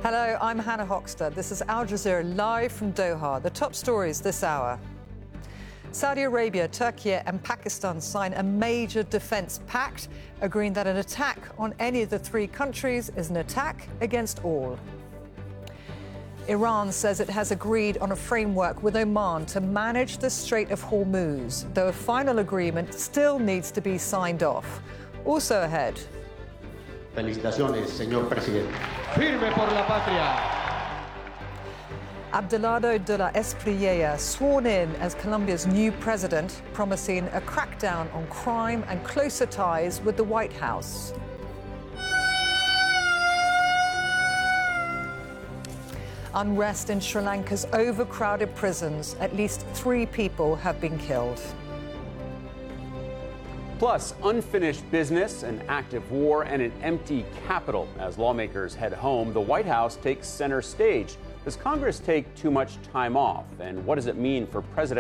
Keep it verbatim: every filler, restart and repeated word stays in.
Hello, I'm Hannah Hoxter. This is Al Jazeera live from Doha. The top stories this hour. Saudi Arabia, Turkey and Pakistan sign a major defense pact, agreeing that an attack on any of the three countries is an attack against all. Iran says it has agreed on a framework with Oman to manage the Strait of Hormuz, though a final agreement still needs to be signed off. Also ahead. Felicitaciones, señor presidente. Firme por la patria. Abelardo de la Espriella sworn in as Colombia's new president, promising a crackdown on crime and closer ties with the White House. Unrest in Sri Lanka's overcrowded prisons. At least three people have been killed. Plus, unfinished business, an active war, and an empty Capitol. As lawmakers head home, the White House takes center stage. Does Congress take too much time off? And what does it mean for President